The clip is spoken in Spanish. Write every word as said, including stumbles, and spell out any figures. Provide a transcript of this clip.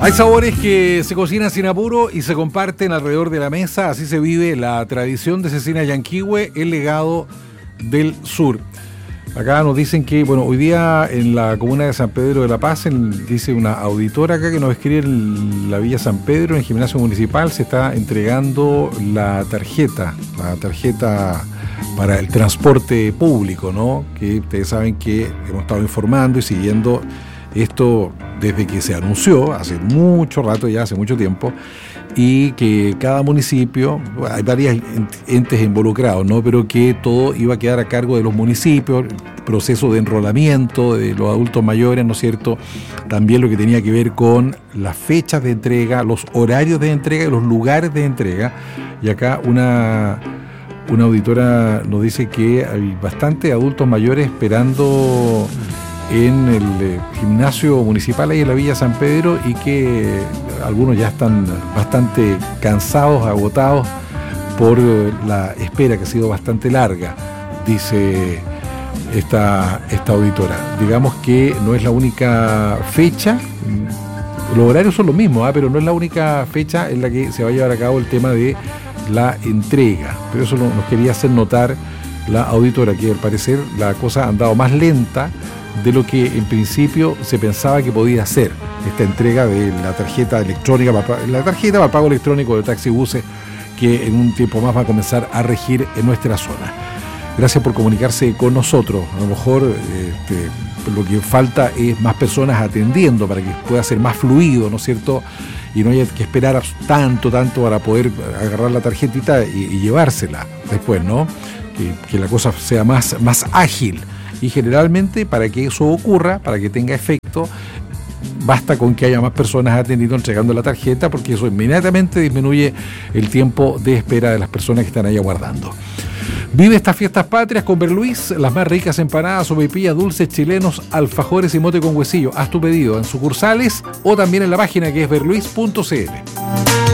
Hay sabores que se cocinan sin apuro y se comparten alrededor de la mesa. Así se vive la tradición de Cecina Yanquihue, el legado del sur. Acá nos dicen que, bueno, hoy día en la comuna de San Pedro de la Paz, en, dice una auditora acá que nos escribe en la Villa San Pedro, en el gimnasio municipal, se está entregando la tarjeta, la tarjeta para el transporte público, ¿no? Que ustedes saben que hemos estado informando y siguiendo esto desde que se anunció, hace mucho rato ya, hace mucho tiempo, y que cada municipio, hay varios entes involucrados, ¿no? Pero que todo iba a quedar a cargo de los municipios, proceso de enrolamiento de los adultos mayores, ¿no es cierto? También lo que tenía que ver con las fechas de entrega, los horarios de entrega y los lugares de entrega. Y acá una, una auditora nos dice que hay bastantes adultos mayores esperando en el eh, gimnasio municipal ahí en la Villa San Pedro, y que algunos ya están bastante cansados, agotados por la espera que ha sido bastante larga, dice esta, esta auditora. Digamos que no es la única fecha, los horarios son los mismos, ¿eh? pero no es la única fecha en la que se va a llevar a cabo el tema de la entrega, pero eso nos quería hacer notar la auditora, que al parecer la cosa ha andado más lenta de lo que en principio se pensaba que podía ser esta entrega de la tarjeta electrónica, la tarjeta para pago electrónico de taxibuses, que en un tiempo más va a comenzar a regir en nuestra zona. Gracias por comunicarse con nosotros. A lo mejor este, lo que falta es más personas atendiendo para que pueda ser más fluido, ¿no es cierto? Y no haya que esperar tanto, tanto para poder agarrar la tarjetita y, y llevársela después, ¿no? Que, que la cosa sea más, más ágil. Y generalmente, para que eso ocurra, para que tenga efecto, basta con que haya más personas atendiendo, entregando la tarjeta, porque eso inmediatamente disminuye el tiempo de espera de las personas que están ahí aguardando. Vive estas fiestas patrias con Berluis, las más ricas empanadas, sopaipillas, dulces chilenos, alfajores y mote con huesillo. Haz tu pedido en sucursales o también en la página que es berluis punto c l.